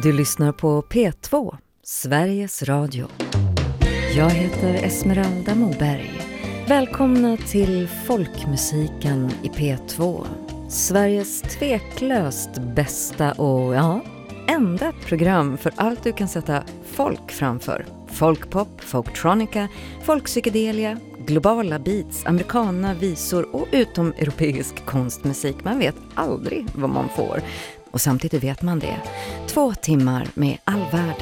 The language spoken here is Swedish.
Du lyssnar på P2, Sveriges Radio. Jag heter Esmeralda Moberg. Välkomna till folkmusiken i P2. Sveriges tveklöst bästa och enda program för allt du kan sätta folk framför. Folkpop, folktronica, folkpsykedelia, globala beats, americana, visor och utomeuropeisk konstmusik. Man vet aldrig vad man får. Och samtidigt vet man det. 2 timmar med all världens